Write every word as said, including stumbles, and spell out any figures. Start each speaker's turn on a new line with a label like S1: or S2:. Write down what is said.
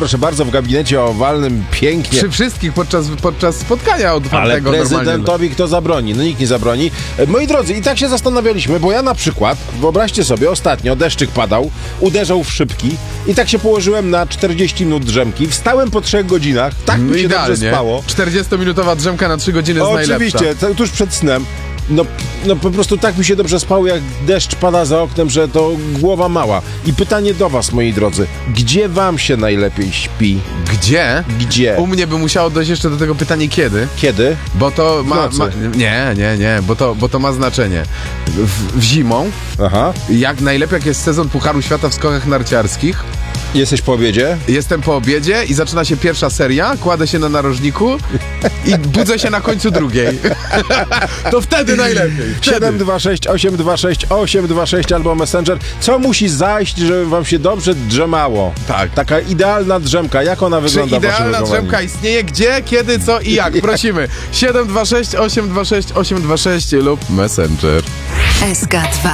S1: proszę bardzo, w gabinecie owalnym, pięknie.
S2: Przy wszystkich podczas, podczas spotkania otwartego.
S1: Ale prezydentowi kto zabroni? No nikt nie zabroni. Moi drodzy, i tak się zastanawialiśmy, bo ja na przykład, wyobraźcie sobie, ostatnio deszczyk padał, uderzał w szybki i tak się położyłem na czterdzieści minut drzemki. Wstałem po trzech godzinach, tak mi się
S2: Idealnie.
S1: dobrze spało.
S2: czterdziestominutowa drzemka na trzy godziny jest najlepsza.
S1: Oczywiście, to tuż przed snem. No, no po prostu tak mi się dobrze spało, jak deszcz pada za oknem, że to głowa mała. I pytanie do was, moi drodzy, gdzie wam się najlepiej śpi?
S2: Gdzie?
S1: Gdzie?
S2: U mnie by musiało dojść jeszcze do tego pytanie kiedy,
S1: Kiedy?
S2: bo to ma,
S1: nocy.
S2: ma... Nie, nie, nie, bo to, bo to ma znaczenie. W, w zimą,
S1: Aha.
S2: jak najlepiej jak jest sezon Pucharu Świata w skokach narciarskich,
S1: Jesteś po obiedzie?
S2: jestem po obiedzie i zaczyna się pierwsza seria, kładę się na narożniku i budzę się na końcu drugiej. To wtedy najlepiej. Wtedy.
S1: siedem dwa sześć osiem dwa sześć osiem dwa sześć albo Messenger. Co musi zajść, żeby wam się dobrze drzemało?
S2: Tak.
S1: Taka idealna drzemka. Jak ona
S2: Czy
S1: wygląda w waszym
S2: idealna
S1: wychowaniu?
S2: drzemka istnieje? Gdzie, kiedy, co i jak? Prosimy. siedem dwa sześć osiem dwa sześć osiem dwa sześć lub Messenger.
S3: S K dwa.